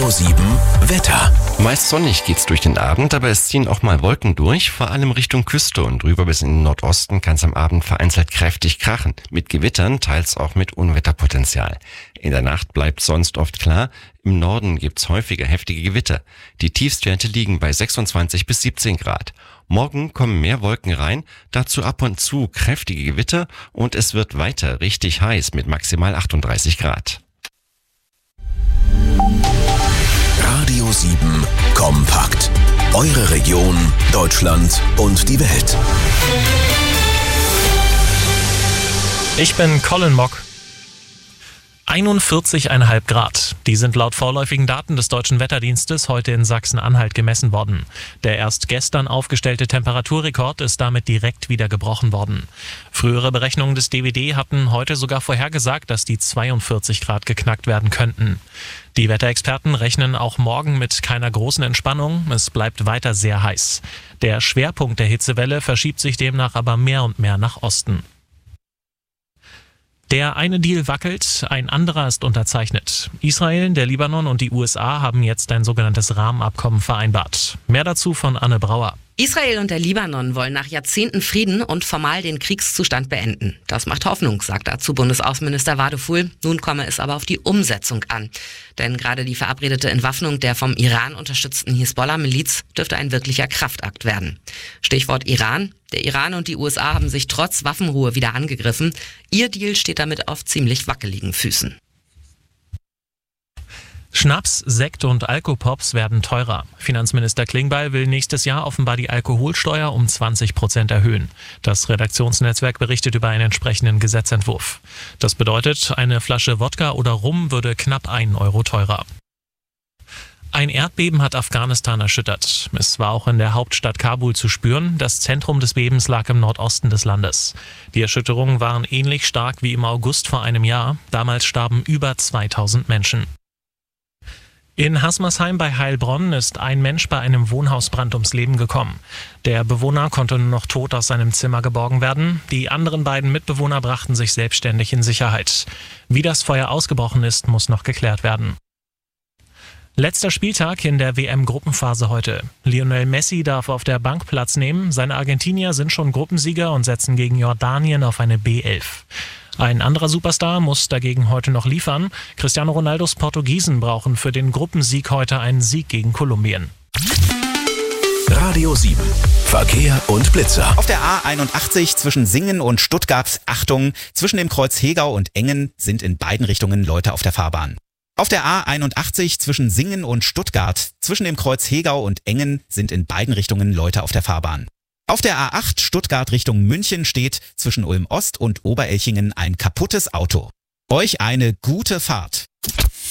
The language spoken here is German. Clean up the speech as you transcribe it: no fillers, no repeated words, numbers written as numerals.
Radio 7 Wetter. Meist sonnig geht's durch den Abend, aber es ziehen auch mal Wolken durch, vor allem Richtung Küste und drüber bis in den Nordosten kann es am Abend vereinzelt kräftig krachen, mit Gewittern, teils auch mit Unwetterpotenzial. In der Nacht bleibt sonst oft klar, im Norden gibt's häufiger heftige Gewitter. Die Tiefstwerte liegen bei 26 bis 17 Grad. Morgen kommen mehr Wolken rein, dazu ab und zu kräftige Gewitter und es wird weiter richtig heiß mit maximal 38 Grad. Radio 7 kompakt. Eure Region, Deutschland und die Welt. Ich bin Colin Mock. 41,5 Grad. Die sind laut vorläufigen Daten des Deutschen Wetterdienstes heute in Sachsen-Anhalt gemessen worden. Der erst gestern aufgestellte Temperaturrekord ist damit direkt wieder gebrochen worden. Frühere Berechnungen des DWD hatten heute sogar vorhergesagt, dass die 42 Grad geknackt werden könnten. Die Wetterexperten rechnen auch morgen mit keiner großen Entspannung. Es bleibt weiter sehr heiß. Der Schwerpunkt der Hitzewelle verschiebt sich demnach aber mehr und mehr nach Osten. Der eine Deal wackelt, ein anderer ist unterzeichnet. Israel, der Libanon und die USA haben jetzt ein sogenanntes Rahmenabkommen vereinbart. Mehr dazu von Anne Brauer. Israel und der Libanon wollen nach Jahrzehnten Frieden und formal den Kriegszustand beenden. Das macht Hoffnung, sagt dazu Bundesaußenminister Wadeful. Nun komme es aber auf die Umsetzung an. Denn gerade die verabredete Entwaffnung der vom Iran unterstützten Hisbollah-Miliz dürfte ein wirklicher Kraftakt werden. Stichwort Iran. Der Iran und die USA haben sich trotz Waffenruhe wieder angegriffen. Ihr Deal steht damit auf ziemlich wackeligen Füßen. Schnaps, Sekt und Alkopops werden teurer. Finanzminister Klingbeil will nächstes Jahr offenbar die Alkoholsteuer um 20% erhöhen. Das Redaktionsnetzwerk berichtet über einen entsprechenden Gesetzentwurf. Das bedeutet, eine Flasche Wodka oder Rum würde knapp 1 Euro teurer. Ein Erdbeben hat Afghanistan erschüttert. Es war auch in der Hauptstadt Kabul zu spüren. Das Zentrum des Bebens lag im Nordosten des Landes. Die Erschütterungen waren ähnlich stark wie im August vor einem Jahr. Damals starben über 2000 Menschen. In Hasmersheim bei Heilbronn ist ein Mensch bei einem Wohnhausbrand ums Leben gekommen. Der Bewohner konnte nur noch tot aus seinem Zimmer geborgen werden. Die anderen beiden Mitbewohner brachten sich selbstständig in Sicherheit. Wie das Feuer ausgebrochen ist, muss noch geklärt werden. Letzter Spieltag in der WM-Gruppenphase heute. Lionel Messi darf auf der Bank Platz nehmen. Seine Argentinier sind schon Gruppensieger und setzen gegen Jordanien auf eine B11. Ein anderer Superstar muss dagegen heute noch liefern. Cristiano Ronaldos Portugiesen brauchen für den Gruppensieg heute einen Sieg gegen Kolumbien. Radio 7 Verkehr und Blitzer. Auf der A81 zwischen Singen und Stuttgart, Achtung, zwischen dem Kreuz Hegau und Engen sind in beiden Richtungen Leute auf der Fahrbahn. Auf der A81 zwischen Singen und Stuttgart, zwischen dem Kreuz Hegau und Engen sind in beiden Richtungen Leute auf der Fahrbahn. Auf der A8 Stuttgart Richtung München steht zwischen Ulm Ost und Oberelchingen ein kaputtes Auto. Euch eine gute Fahrt.